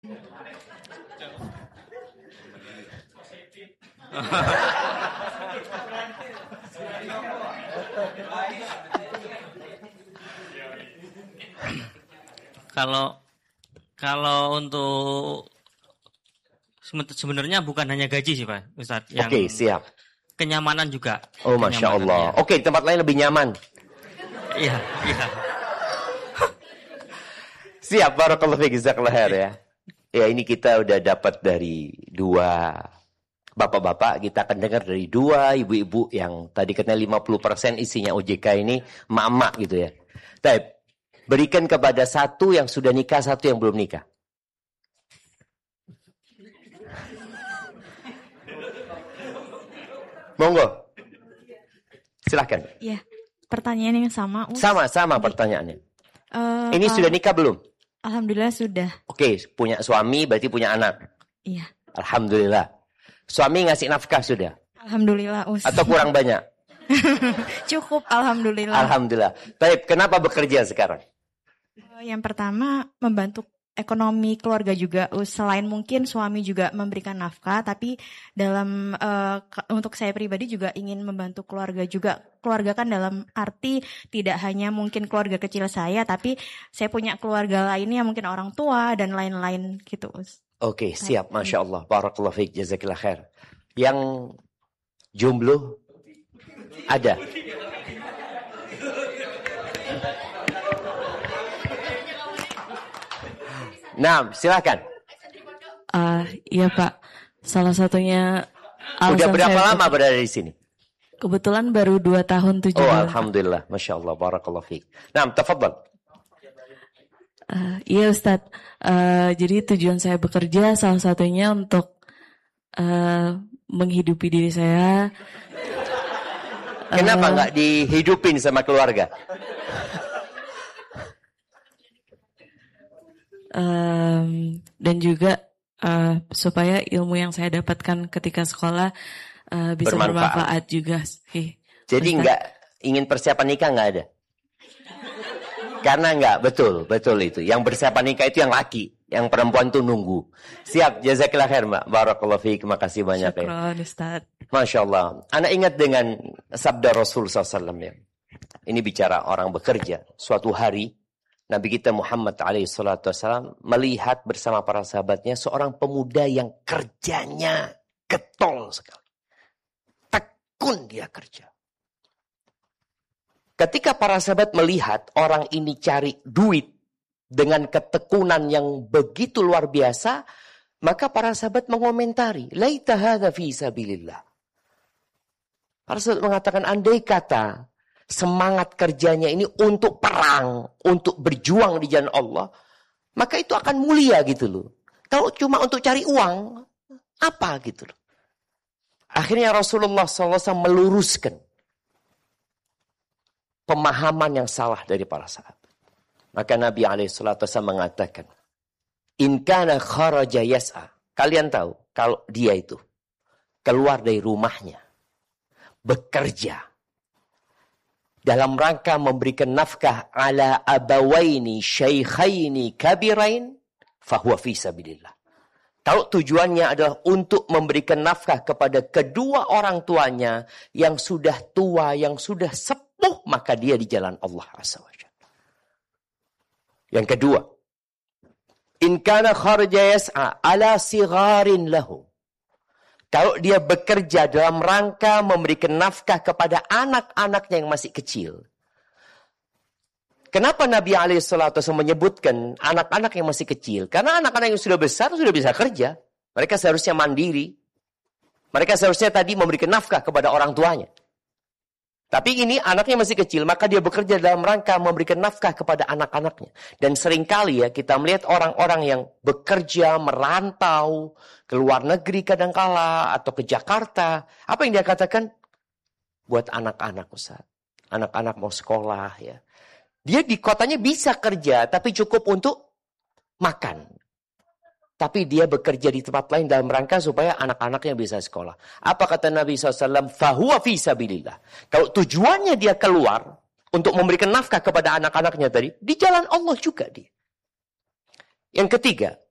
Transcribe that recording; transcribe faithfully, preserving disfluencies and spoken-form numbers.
Kalau kalau untuk sebenarnya bukan hanya gaji sih Pak Ustadz. Oke, okay, siap. Kenyamanan juga. Oh, Masya Allah. Ya. Oke, okay, tempat lain lebih nyaman. Iya, iya. Siap, barakallahu fiik, jazakallahu khair ya. Ya, ini kita udah dapat dari dua bapak-bapak, kita akan dengar dari dua ibu-ibu yang tadi katanya lima puluh persen isinya O J K ini emak-emak gitu ya. Baik, berikan kepada satu yang sudah nikah, satu yang belum nikah. Monggo. Silahkan. Iya, pertanyaan yang sama. Sama-sama pertanyaannya. Uh, ini uh, sudah nikah belum? Alhamdulillah sudah. Oke, punya suami berarti punya anak. Iya. Alhamdulillah. Suami ngasih nafkah sudah? Alhamdulillah. Us. Atau kurang banyak? Cukup, alhamdulillah. Alhamdulillah. Baik, kenapa bekerja sekarang? Yang pertama, membantu ekonomi keluarga juga. Selain mungkin suami juga memberikan nafkah, tapi dalam uh, untuk saya pribadi juga ingin membantu keluarga juga. Keluarga kan dalam arti tidak hanya mungkin keluarga kecil saya, tapi saya punya keluarga lainnya, mungkin orang tua dan lain-lain gitu. Oke, siap. Masya Allah. Barakallahu fiik, jazakillah khair. Yang jomblo ada? Nah, silakan. Uh, iya Pak, salah satunya. Udah berapa lama berada di sini? Kebetulan baru dua tahun tujuh bulan. Oh, alhamdulillah, masya Allah, barakallahu fiik. Nah, tafadhal. Uh, iya Ustadz, uh, jadi tujuan saya bekerja salah satunya untuk uh, menghidupi diri saya. Kenapa nggak uh, dihidupin sama keluarga? Um, dan juga uh, supaya ilmu yang saya dapatkan ketika sekolah uh, bisa bermanfaat, bermanfaat juga. Hi, Jadi nggak ingin persiapan nikah nggak ada? Karena nggak, betul, betul itu. Yang persiapan nikah itu yang laki, yang perempuan tuh nunggu. Siap, jazakillah khair Mbak. Barakallahu fiik, makasih banyak. Syukran, ya. Ustaz. Masya Allah. Anak ingat dengan sabda Rasul sallallahu alaihi wasallam ya. Ini bicara orang bekerja. Suatu hari Nabi kita Muhammad alaihi salatu wasallam melihat bersama para sahabatnya seorang pemuda yang kerjanya getol sekali. Tekun dia kerja. Ketika para sahabat melihat orang ini cari duit dengan ketekunan yang begitu luar biasa, maka para sahabat mengomentari, "Laita hadza fi sabilillah." Para sahabat mengatakan, andai kata semangat kerjanya ini untuk perang, untuk berjuang di jalan Allah, maka itu akan mulia gitu loh. Kalau cuma untuk cari uang, apa gitu loh. Akhirnya Rasulullah shallallahu alaihi wasallam meluruskan pemahaman yang salah dari para sahabat. Maka Nabi alaihi salatu wasallam mengatakan, "In kana kharaja yas'a." Kalian tahu, kalau dia itu keluar dari rumahnya, bekerja dalam rangka memberikan nafkah ala abawaini syaikhaini kabirain, fahuwa fi sabilillah. Kalau tujuannya adalah untuk memberikan nafkah kepada kedua orang tuanya yang sudah tua, yang sudah sepuh, maka dia di jalan Allah Azza wa Jalla. Yang kedua, in kana kharaja yas'a ala sigharin lahu. Kalau dia bekerja dalam rangka memberikan nafkah kepada anak-anaknya yang masih kecil. Kenapa Nabi alaihi salatu wasallam menyebutkan anak-anak yang masih kecil? Karena anak-anak yang sudah besar sudah bisa kerja. Mereka seharusnya mandiri. Mereka seharusnya tadi memberikan nafkah kepada orang tuanya. Tapi ini anaknya masih kecil, maka dia bekerja dalam rangka memberikan nafkah kepada anak-anaknya. Dan seringkali ya kita melihat orang-orang yang bekerja, merantau, ke luar negeri kadangkala, atau ke Jakarta. Apa yang dia katakan? Buat anak-anak, Ustaz. Anak-anak mau sekolah ya. Dia di kotanya bisa kerja, tapi cukup untuk makan. Tapi dia bekerja di tempat lain dalam rangka supaya anak-anaknya bisa sekolah. Apa kata Nabi shallallahu alaihi wasallam? Fahuwa fi sabilillah. Kalau tujuannya dia keluar untuk memberikan nafkah kepada anak-anaknya tadi, di jalan Allah juga dia. Yang ketiga,